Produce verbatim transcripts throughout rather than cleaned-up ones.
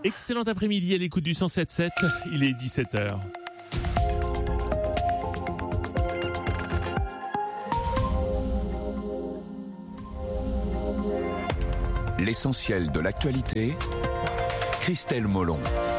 Excellent après-midi à l'écoute du cent sept sept, il est dix-sept heures. L'essentiel de l'actualité, Christelle Molon.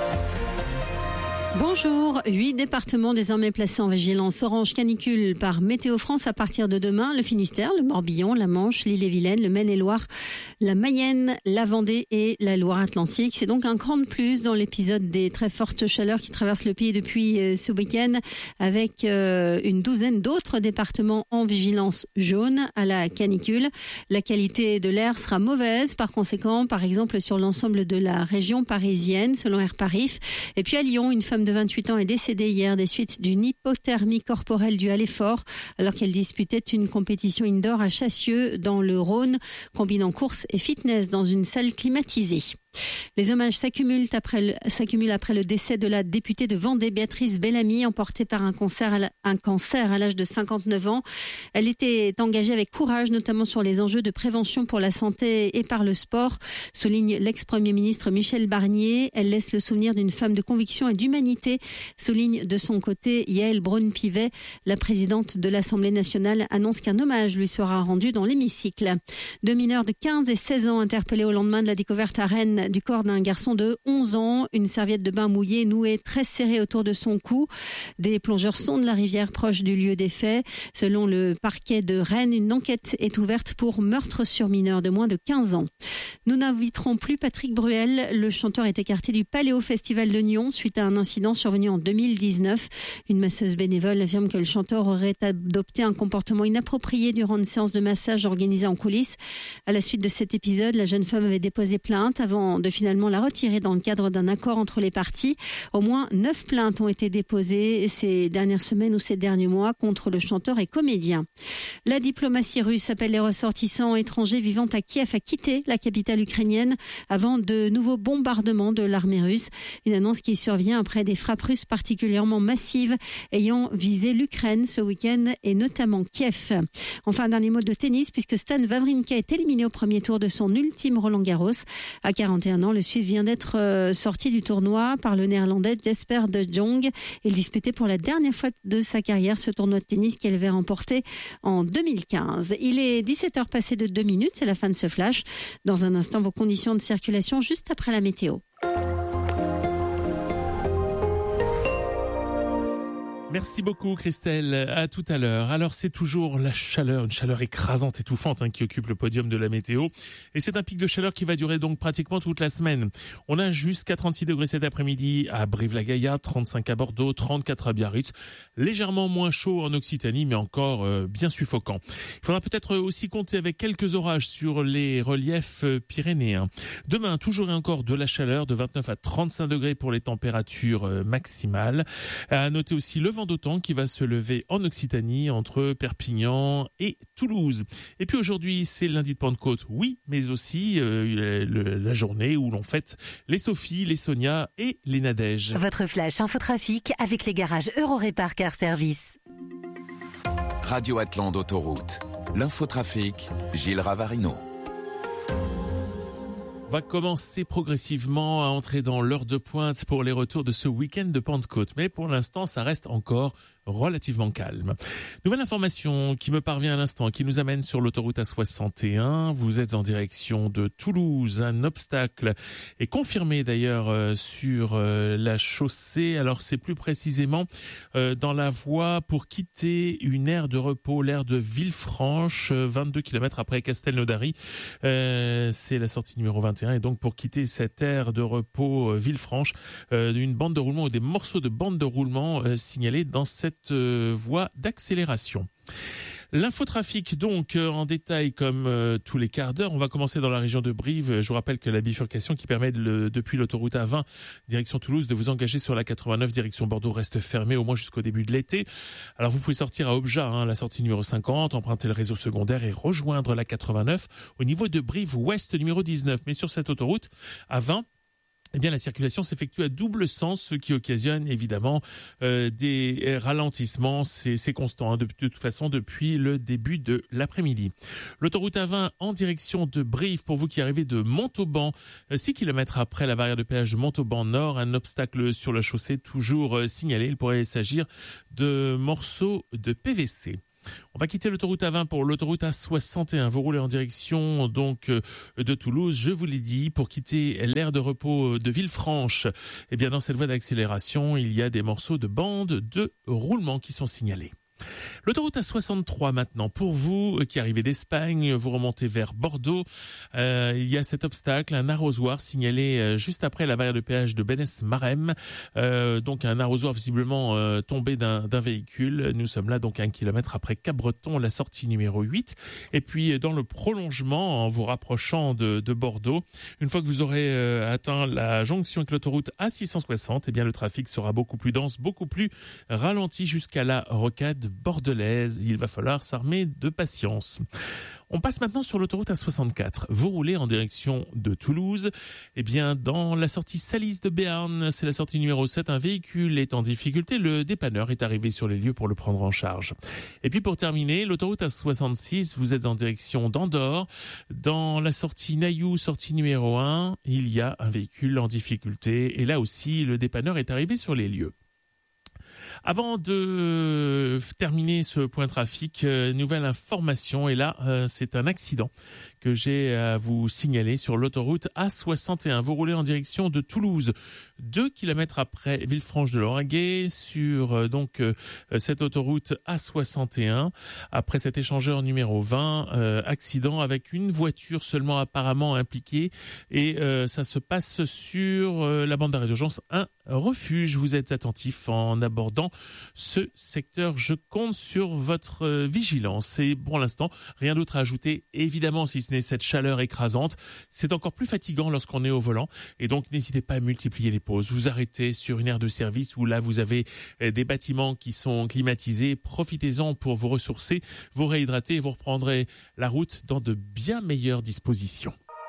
Bonjour, huit départements désormais placés en vigilance orange canicule par Météo France à partir de demain. Le Finistère, le Morbihan, la Manche, l'Ille-et-Vilaine, le Maine-et-Loire, la Mayenne, la Vendée et la Loire-Atlantique. C'est donc un grand de plus dans l'épisode des très fortes chaleurs qui traversent le pays depuis euh, ce week-end, avec euh, une douzaine d'autres départements en vigilance jaune à la canicule. La qualité de l'air sera mauvaise, par conséquent, par exemple sur l'ensemble de la région parisienne, selon Air Paris. Et puis à Lyon, une femme de vingt-huit ans est décédée hier des suites d'une hypothermie corporelle due à l'effort, alors qu'elle disputait une compétition indoor à Chassieux dans le Rhône, combinant course et fitness dans une salle climatisée. Les hommages s'accumulent après le, s'accumulent après le décès de la députée de Vendée, Béatrice Bellamy, emportée par un cancer à, la, un cancer à l'âge de cinquante-neuf ans. Elle était engagée avec courage, notamment sur les enjeux de prévention pour la santé et par le sport, souligne l'ex-premier ministre Michel Barnier. Elle laisse le souvenir d'une femme de conviction et d'humanité, souligne de son côté Yaël Braun-Pivet. La présidente de l'Assemblée nationale annonce qu'un hommage lui sera rendu dans l'hémicycle. Deux mineurs de quinze et seize ans interpellés au lendemain de la découverte à Rennes du corps d'un garçon de onze ans, une serviette de bain mouillée nouée très serrée autour de son cou. Des plongeurs sondent la rivière proche du lieu des faits. Selon le parquet de Rennes, une enquête est ouverte pour meurtre sur mineur de moins de quinze ans. Nous n'inviterons plus Patrick Bruel. Le chanteur est écarté du Paléo Festival de Nyon suite à un incident survenu en deux mille dix-neuf. Une masseuse bénévole affirme que le chanteur aurait adopté un comportement inapproprié durant une séance de massage organisée en coulisses. À la suite de cet épisode, la jeune femme avait déposé plainte avant de finalement la retirer dans le cadre d'un accord entre les parties. Au moins neuf plaintes ont été déposées ces dernières semaines ou ces derniers mois contre le chanteur et comédien. La diplomatie russe appelle les ressortissants étrangers vivant à Kiev à quitter la capitale ukrainienne avant de nouveaux bombardements de l'armée russe. Une annonce qui survient après des frappes russes particulièrement massives ayant visé l'Ukraine ce week-end et notamment Kiev. Enfin, un dernier mot de tennis puisque Stan Wawrinka est éliminé au premier tour de son ultime Roland-Garros. À quarante et un ans, le Suisse vient d'être euh, sorti du tournoi par le Néerlandais Jesper de Jong. Il disputait pour la dernière fois de sa carrière ce tournoi de tennis qu'il avait remporté en deux mille quinze. Il est dix-sept heures passées de deux minutes, c'est la fin de ce flash. Dans un instant, vos conditions de circulation juste après la météo. Merci beaucoup Christelle, à tout à l'heure. Alors c'est toujours la chaleur, une chaleur écrasante, étouffante hein, qui occupe le podium de la météo. Et c'est un pic de chaleur qui va durer donc pratiquement toute la semaine. On a jusqu'à trente-six degrés cet après-midi à Brive-la-Gaillarde, trente-cinq à Bordeaux, trente-quatre à Biarritz. Légèrement moins chaud en Occitanie, mais encore euh, bien suffocant. Il faudra peut-être aussi compter avec quelques orages sur les reliefs euh, pyrénéens. Demain, toujours et encore de la chaleur, de vingt-neuf à trente-cinq degrés pour les températures euh, maximales. À noter aussi le vent d'automne qui va se lever en Occitanie entre Perpignan et Toulouse. Et puis aujourd'hui, c'est lundi de Pentecôte, oui, mais aussi euh, le, la journée où l'on fête les Sophie, les Sonia et les Nadège. Votre flash infotrafic avec les garages Eurorépar Car Service. Radio Atlante Autoroute. L'infotrafic, Gilles Ravarino. Va commencer progressivement à entrer dans l'heure de pointe pour les retours de ce week-end de Pentecôte. Mais pour l'instant, ça reste encore relativement calme. Nouvelle information qui me parvient à l'instant, qui nous amène sur l'autoroute A soixante et un. Vous êtes en direction de Toulouse. Un obstacle est confirmé d'ailleurs euh, sur euh, la chaussée. Alors c'est plus précisément euh, dans la voie pour quitter une aire de repos, l'aire de Villefranche, euh, vingt-deux kilomètres après Castelnaudary. Euh, c'est la sortie numéro vingt et un. Et donc pour quitter cette aire de repos euh, Villefranche, euh, une bande de roulement ou des morceaux de bande de roulement euh, signalés dans cette euh, voie d'accélération. L'infotrafic donc euh, en détail comme euh, tous les quarts d'heure. On va commencer dans la région de Brive. Je vous rappelle que la bifurcation qui permet de le, depuis l'autoroute A vingt direction Toulouse de vous engager sur la quatre-vingt-neuf direction Bordeaux reste fermée au moins jusqu'au début de l'été. Alors vous pouvez sortir à Obja, hein, la sortie numéro cinquante, emprunter le réseau secondaire et rejoindre la quatre-vingt-neuf au niveau de Brive Ouest numéro dix-neuf. Mais sur cette autoroute A vingt, eh bien, la circulation s'effectue à double sens, ce qui occasionne évidemment euh, des ralentissements. C'est, c'est constant hein, de, de toute façon depuis le début de l'après-midi. L'autoroute A vingt en direction de Brive pour vous qui arrivez de Montauban. six kilomètres après la barrière de péage de Montauban Nord, un obstacle sur la chaussée toujours euh, signalé. Il pourrait s'agir de morceaux de P V C. On va quitter l'autoroute A vingt pour l'autoroute A soixante et un. Vous roulez en direction donc de Toulouse. Je vous l'ai dit, pour quitter l'aire de repos de Villefranche, eh bien dans cette voie d'accélération, il y a des morceaux de bande de roulement qui sont signalés. L'autoroute A soixante-trois maintenant, pour vous qui arrivez d'Espagne, vous remontez vers Bordeaux, euh, il y a cet obstacle, un arrosoir signalé euh, juste après la barrière de péage de Bénesse-Marem, euh, donc un arrosoir visiblement euh, tombé d'un, d'un véhicule. Nous sommes là donc à un kilomètre après Cap-Breton, la sortie numéro huit, et puis dans le prolongement, en vous rapprochant de, de Bordeaux, une fois que vous aurez euh, atteint la jonction avec l'autoroute A six cent soixante, eh bien le trafic sera beaucoup plus dense, beaucoup plus ralenti jusqu'à la rocade bordelaise. Il va falloir s'armer de patience. On passe maintenant sur l'autoroute A soixante-quatre. Vous roulez en direction de Toulouse. Eh bien, dans la sortie Salis de Béarn, c'est la sortie numéro sept, un véhicule est en difficulté. Le dépanneur est arrivé sur les lieux pour le prendre en charge. Et puis pour terminer, l'autoroute A soixante-six, vous êtes en direction d'Andorre. Dans la sortie Nailloux, sortie numéro un, il y a un véhicule en difficulté. Et là aussi, le dépanneur est arrivé sur les lieux. Avant de terminer ce point trafic, euh, nouvelle information, et là euh, c'est un accident que j'ai à vous signaler sur l'autoroute A soixante et un. Vous roulez en direction de Toulouse, deux kilomètres après Villefranche-de-Lauragais, sur euh, donc euh, cette autoroute A soixante et un. Après cet échangeur numéro vingt, euh, accident avec une voiture seulement apparemment impliquée, et euh, ça se passe sur euh, la bande d'arrêt d'urgence un refuge. Vous êtes attentif en abordant ce secteur. Je compte sur votre vigilance. Et pour l'instant, rien d'autre à ajouter, évidemment, si ce n'est cette chaleur écrasante. C'est encore plus fatigant lorsqu'on est au volant. Et donc, n'hésitez pas à multiplier les pauses. Vous arrêtez sur une aire de service où là, vous avez des bâtiments qui sont climatisés. Profitez-en pour vous ressourcer, vous réhydrater et vous reprendrez la route dans de bien meilleures dispositions.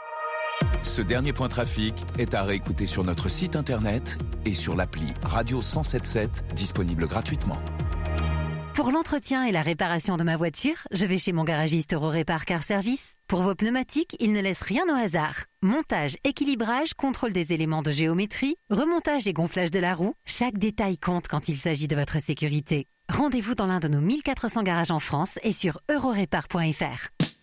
Ce dernier point trafic est à réécouter sur notre site internet et sur l'appli Radio cent soixante-sept, disponible gratuitement. Pour l'entretien et la réparation de ma voiture, je vais chez mon garagiste Eurorépar Car Service. Pour vos pneumatiques, il ne laisse rien au hasard. Montage, équilibrage, contrôle des éléments de géométrie, remontage et gonflage de la roue, chaque détail compte quand il s'agit de votre sécurité. Rendez-vous dans l'un de nos mille quatre cents garages en France et sur eurorépar point f r.